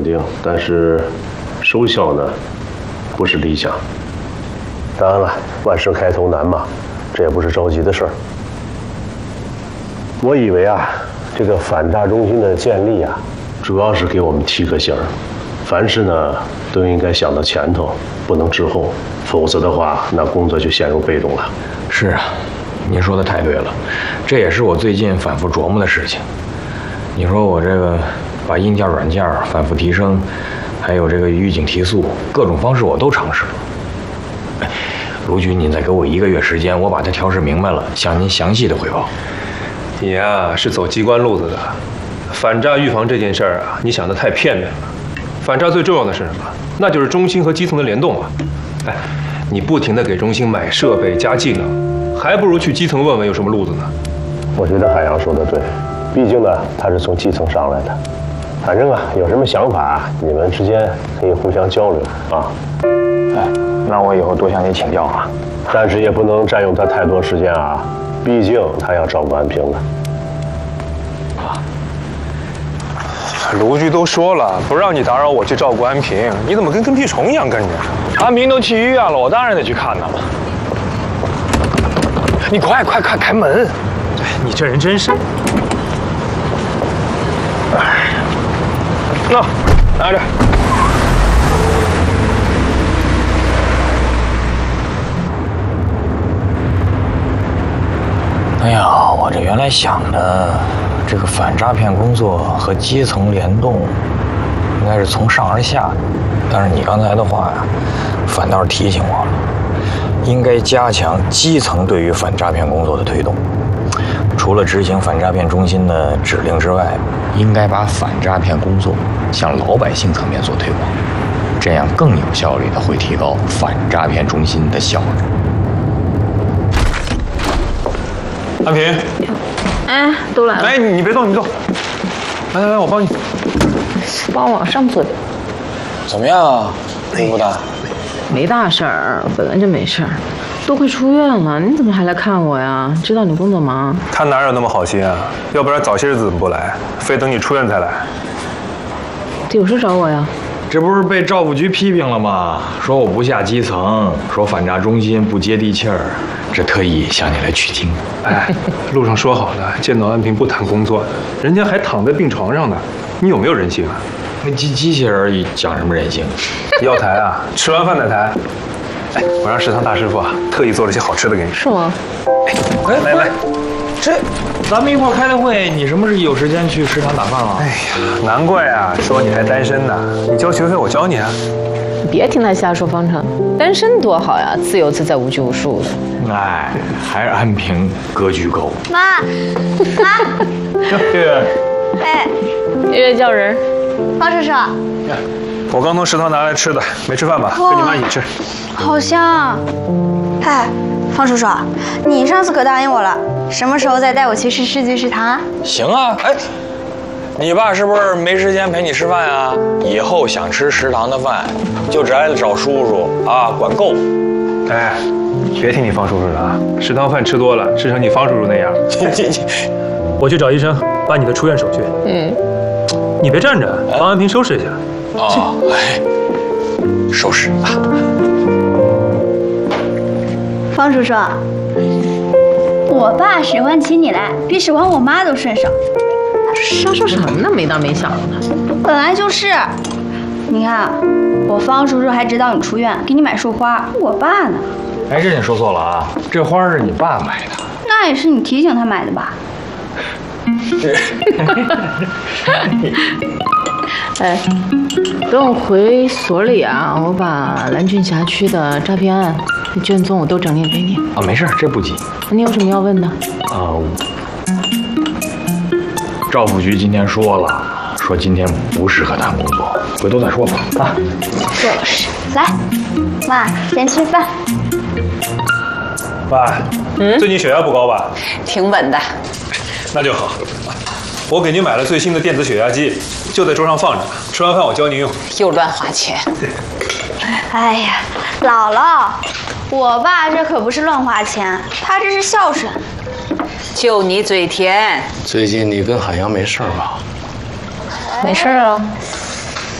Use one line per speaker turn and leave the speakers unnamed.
稳定，但是收效呢不是理想。当然了，万事开头难嘛，这也不是着急的事儿。我以为啊，这个反诈中心的建立啊，主要是给我们提个醒儿，凡事呢都应该想到前头，不能滞后，否则的话，那工作就陷入被动了。
是啊，您说的太对了，这也是我最近反复琢磨的事情。你说我这个把硬件软件反复提升，还有这个预警提速，各种方式我都尝试了。卢局，您再给我1个月时间，我把它调试明白了，向您详细的汇报。
你呀是走机关路子的，反诈预防这件事儿啊，你想的太片面了。反诈最重要的是什么？那就是中心和基层的联动啊。哎，你不停的给中心买设备加技能，还不如去基层问问有什么路子呢。
我觉得海洋说的对，毕竟呢他是从基层上来的。反正啊，有什么想法，你们之间可以互相交流啊。
哎，那我以后多向您请教啊。
但是也不能占用他太多时间啊，毕竟他要照顾安平的。
卢局都说了，不让你打扰我去照顾安平，你怎么跟屁虫一样跟着？
安平都去医院了，我当然得去看他了。你快开门！
你这人真是……哎，那拿着。
哎呀，我这原来想的这个反诈骗工作和基层联动，应该是从上而下的。但是你刚才的话呀，反倒是提醒我了，应该加强基层对于反诈骗工作的推动。除了执行反诈骗中心的指令之外，应该把反诈骗工作向老百姓层面做推广，这样更有效率的会提高反诈骗中心的效率。
安平，
哎，都来了。
哎，你别动，你别动。来，我帮你。
帮我往上坐点。
怎么样啊，不大？
没大事儿，本来就没事儿。都快出院了，你怎么还来看我呀？知道你工作忙。
他哪有那么好心啊？要不然早些日子怎么不来？非等你出院才来。
这有事找我呀？
这不是被赵副局批评了吗？说我不下基层，说反诈中心不接地气儿，这特意向你来取经。
哎，路上说好的，见到安平不谈工作的，人家还躺在病床上呢，你有没有人性啊？
那机器人讲什么人性？
要抬啊，吃完饭再抬。哎，我让食堂大师傅啊，特意做了些好吃的给你。
是吗？
哎，来，
这咱们一块儿开的会，你什么时候有时间去食堂打饭了？
哎呀，难怪啊，说你还单身呢。你交学费我教你啊。
你别听他瞎说，方程，单身多好呀，自由自在，无拘无束的。
哎，还是安平格局高。
妈，
月月，
哎，
月月叫人。
方叔叔，
我刚从食堂拿来吃的，没吃饭吧？跟你妈一起吃。
好香！哎，方叔叔，你上次可答应我了，什么时候再带我去吃世纪食堂啊？
行啊，哎，你爸是不是没时间陪你吃饭啊？以后想吃食堂的饭，就只爱找叔叔啊，管够。
哎，别听你方叔叔的啊，食堂饭吃多了，吃成你方叔叔那样。我去找医生办你的出院手续。你别站着，帮安平收拾一下。
哦，哎，收拾啊。
方叔叔，我爸使唤起你来，比使唤我妈都顺手。
瞎说什么呢？没大没小的。
本来就是，你看，我方叔叔还指导你出院，给你买束花，我爸呢？
哎，这你说错了啊，这花是你爸买的。
那也是你提醒他买的吧？
哎，等我回所里啊，我把蓝俊辖区的诈骗案、卷宗我都整理给你。
啊，没事，这不急。
你有什么要问的？
赵副局今天说了，说今天不适合谈工作，回头再说吧。啊，
就是，来，妈，先吃饭。
爸，最近血压不高吧？
挺稳的。
那就好。我给您买了最新的电子血压计，就在桌上放着，吃完饭我教您用。
又乱花钱。
哎呀，姥姥，我爸这可不是乱花钱，他这是孝顺。
就你嘴甜。
最近你跟海洋没事吧？
没事啊。